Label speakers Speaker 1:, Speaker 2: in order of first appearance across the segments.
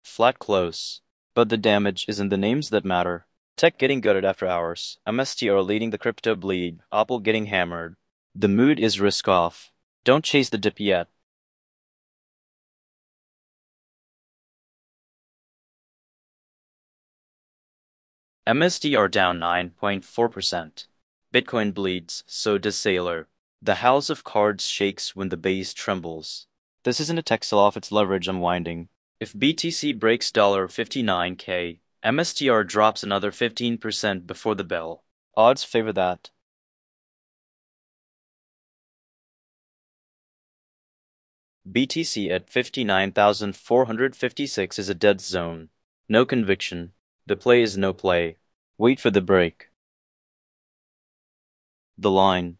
Speaker 1: Flat close. But the damage isn't the names that matter. Tech getting gutted after hours. MSTR leading the crypto bleed. Apple getting hammered. The mood is risk off. Don't chase the dip yet. MSTR down 9.4%. Bitcoin bleeds, so does Sailor. The house of cards shakes when the base trembles. This isn't a tech sell-off, it's leverage unwinding. If BTC breaks $59K, MSTR drops another 15% before the bell. Odds favor that. BTC at 59,456 is a dead zone. No conviction. The play is no play. Wait for the break. The line.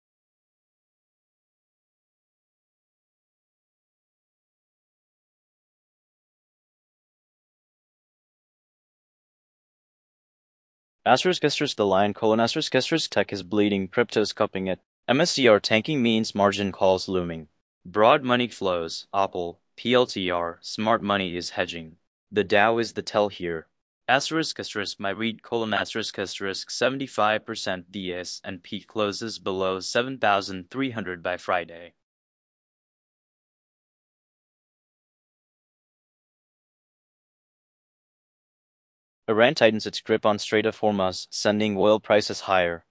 Speaker 1: Asterisk the line, colon asterisk tech is bleeding, crypto's cupping it. MSTR tanking means margin calls looming. Broad money flows, Apple, PLTR, smart money is hedging. The Dow is the tell here. Asterisk my read colon asterisk 75% the S&P closes below 7,300 by Friday. Iran tightens its grip on Strait of Hormuz, sending oil prices higher.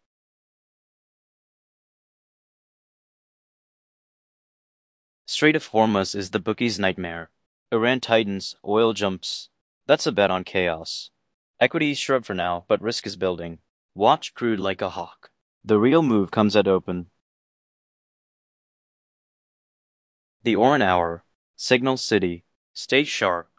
Speaker 1: Strait of Hormuz is the bookie's nightmare. Iran tightens, oil jumps. That's a bet on chaos. Equities shrub for now, but risk is building. Watch crude like a hawk. The real move comes at open. The Oran Hour. Signal City. Stay sharp.